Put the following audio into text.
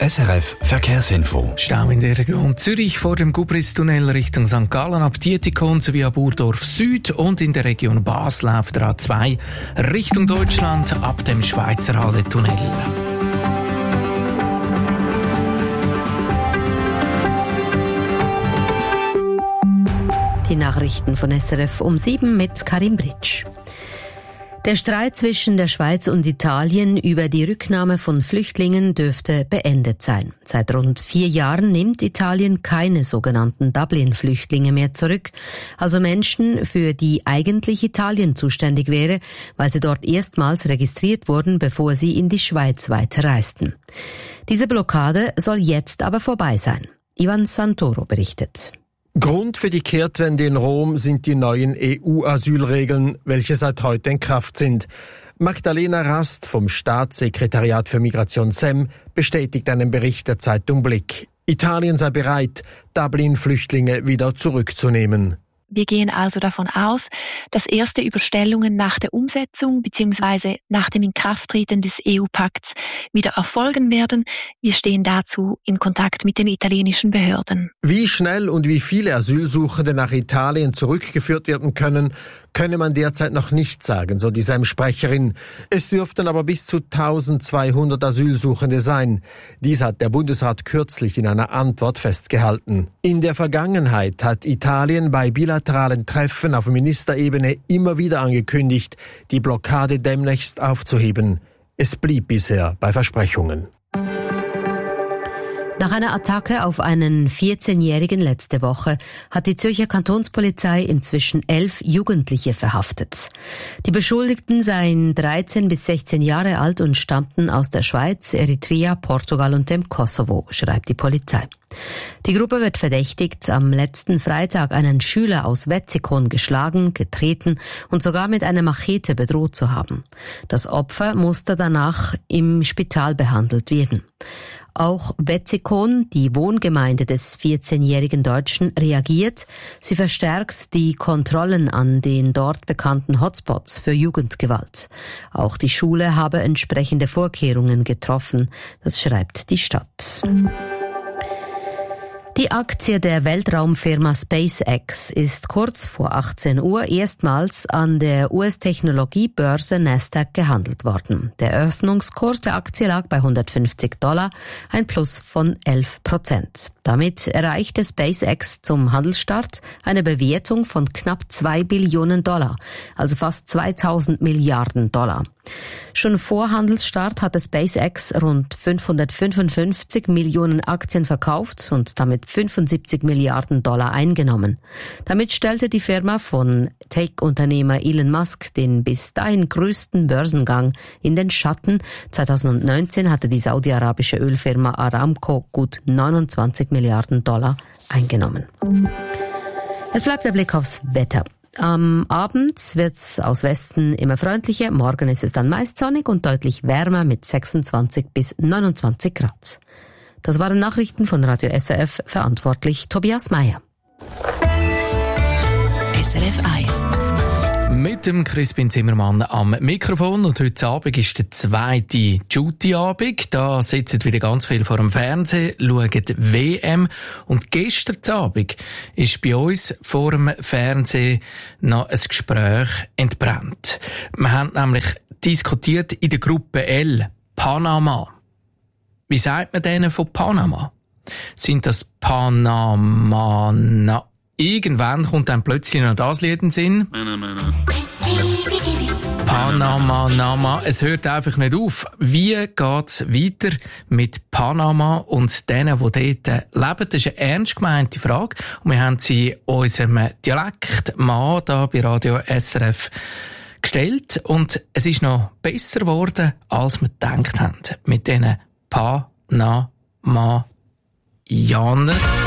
SRF Verkehrsinfo. Stau in der Region Zürich vor dem Gubristunnel Richtung St. Gallen ab Dietikon sowie ab Urdorf Süd und in der Region Basel auf der A2 Richtung Deutschland ab dem Schweizerhalde-Tunnel. Die Nachrichten von SRF um 7 mit Karim Britsch. Der Streit zwischen der Schweiz und Italien über die Rücknahme von Flüchtlingen dürfte beendet sein. Seit rund 4 Jahren nimmt Italien keine sogenannten Dublin-Flüchtlinge mehr zurück, also Menschen, für die eigentlich Italien zuständig wäre, weil sie dort erstmals registriert wurden, bevor sie in die Schweiz weiterreisten. Diese Blockade soll jetzt aber vorbei sein. Ivan Santoro berichtet. Grund für die Kehrtwende in Rom sind die neuen EU-Asylregeln, welche seit heute in Kraft sind. Magdalena Rast vom Staatssekretariat für Migration SEM bestätigt einen Bericht der Zeitung Blick. Italien sei bereit, Dublin-Flüchtlinge wieder zurückzunehmen. Wir gehen also davon aus, dass erste Überstellungen nach der Umsetzung bzw. nach dem Inkrafttreten des EU-Pakts wieder erfolgen werden. Wir stehen dazu in Kontakt mit den italienischen Behörden. Wie schnell und wie viele Asylsuchende nach Italien zurückgeführt werden können, könne man derzeit noch nicht sagen, so die SEM-Sprecherin. Es dürften aber bis zu 1200 Asylsuchende sein. Dies hat der Bundesrat kürzlich in einer Antwort festgehalten. In der Vergangenheit hat Italien bei bilateralen Treffen auf Ministerebene immer wieder angekündigt, die Blockade demnächst aufzuheben. Es blieb bisher bei Versprechungen. Nach einer Attacke auf einen 14-Jährigen letzte Woche hat die Zürcher Kantonspolizei inzwischen 11 Jugendliche verhaftet. Die Beschuldigten seien 13 bis 16 Jahre alt und stammten aus der Schweiz, Eritrea, Portugal und dem Kosovo, schreibt die Polizei. Die Gruppe wird verdächtigt, am letzten Freitag einen Schüler aus Wetzikon geschlagen, getreten und sogar mit einer Machete bedroht zu haben. Das Opfer musste danach im Spital behandelt werden. Auch Wetzikon, die Wohngemeinde des 14-jährigen Deutschen, reagiert. Sie verstärkt die Kontrollen an den dort bekannten Hotspots für Jugendgewalt. Auch die Schule habe entsprechende Vorkehrungen getroffen. Das schreibt die Stadt. Die Aktie der Weltraumfirma SpaceX ist kurz vor 18 Uhr erstmals an der US-Technologiebörse Nasdaq gehandelt worden. Der Eröffnungskurs der Aktie lag bei $150, ein Plus von 11%. Damit erreichte SpaceX zum Handelsstart eine Bewertung von knapp $2 Billionen, also fast 2000 Milliarden Dollar. Schon vor Handelsstart hatte SpaceX rund 555 Millionen Aktien verkauft und damit 75 Milliarden Dollar eingenommen. Damit stellte die Firma von Tech-Unternehmer Elon Musk den bis dahin größten Börsengang in den Schatten. 2019 hatte die saudi-arabische Ölfirma Aramco gut 29 Milliarden Dollar eingenommen. Es bleibt der Blick aufs Wetter. Am Abend wird's aus Westen immer freundlicher, morgen ist es dann meist sonnig und deutlich wärmer mit 26 bis 29 Grad. Das waren Nachrichten von Radio SRF, verantwortlich Tobias Meyer. SRF 1. Mit dem Crispin Zimmermann am Mikrofon und heute Abend ist der zweite Duty-Abend. Da sitzen wieder ganz viel vor dem Fernsehen, schauen WM und gestern Abend ist bei uns vor dem Fernsehen noch ein Gespräch entbrannt. Wir haben nämlich diskutiert in der Gruppe L, Panama. Wie sagt man denen von Panama? Sind das Panama? Irgendwann kommt dann plötzlich noch das Lied in den Sinn. Panama, Nama. Es hört einfach nicht auf. Wie geht's weiter mit Panama und denen, die dort leben? Das ist eine ernst gemeinte Frage. Und wir haben sie unserem Dialektmann da bei Radio SRF gestellt. Und es ist noch besser geworden, als wir gedacht haben. Mit diesen Panama-Janern.